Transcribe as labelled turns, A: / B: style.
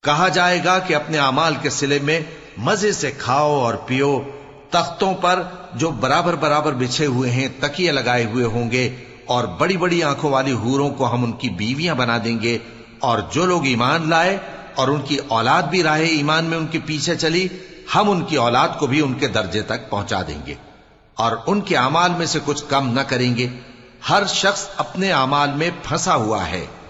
A: कहा जाएगा कि अपने अमाल के सिले में मजे से खाओ और पियो। तख्तों पर जो बराबर बराबर बिछे हुए हैं तकिए लगाए हुए होंगे, और बड़ी बड़ी आंखों वाली हूरों को हम उनकी बीवियां बना देंगे। और जो लोग ईमान लाए और उनकी औलाद भी राहे ईमान में उनके पीछे चली, हम उनकी औलाद को भी उनके दर्जे तक पहुंचा देंगे और उनके अमाल में से कुछ कम न करेंगे। हर शख्स अपने अमाल में फंसा हुआ है।